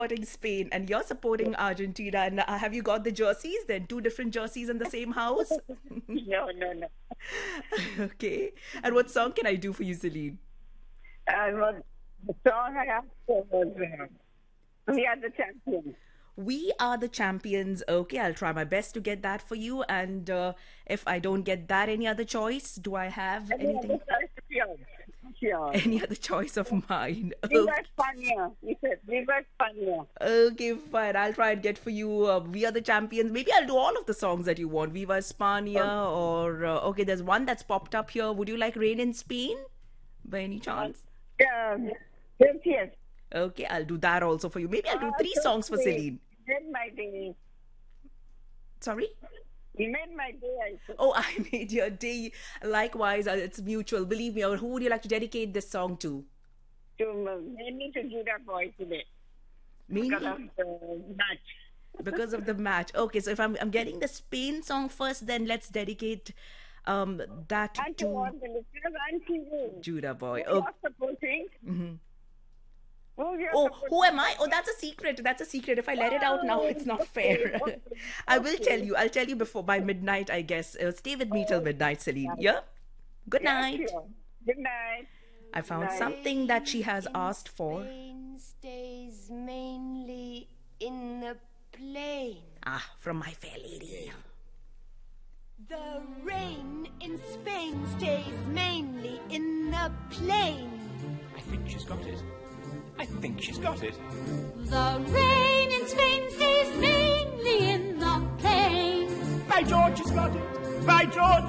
supporting Spain and you're supporting Argentina. And have you got the jerseys? Then two different jerseys in the same house? No, no, no. Okay. And what song can I do for you, Celine? Well, the song I asked for was We Are the Champions. We are the champions. Okay, I'll try my best to get that for you. And if I don't get that, any other choice? Do I have Any other anything? choice of yours? Sure. Any other choice of mine? Viva España. You said Viva España. Okay, fine. I'll try and get for you We Are the Champions. Maybe I'll do all of the songs that you want. Viva España or... okay, there's one that's popped up here. Would you like Rain in Spain? By any chance? Yeah. Yes, yes. Okay, I'll do that also for you. Maybe I'll do three So songs for sweet. Celine. You made my day. Sorry? You made my day, I said. Oh, I made your day. Likewise, it's mutual. Believe me. Or who would you like to dedicate this song to? Mainly to Judah Boy today. Me? Because of the match. Because of the match. Okay, so if I'm getting the Spain song first, then let's dedicate that And to to all the listeners and to you. Judah Boy. Who Oh, you're supporting. Who you're oh, supporting. who am I? Oh, that's a secret. That's a secret. If I let it out now, it's not fair. Okay. I will tell you. I'll tell you before by midnight, I guess. Stay with me till midnight, Celine. Yeah? Good Yeah, night. sure. Good night. I found Night. something that she has asked for. Spain stays mainly in the plain. Ah, from My Fair Lady. The rain in Spain stays mainly in the plain. I think she's got it. I think she's got it. The rain in Spain stays mainly in the plain. By George, she's got it. By George,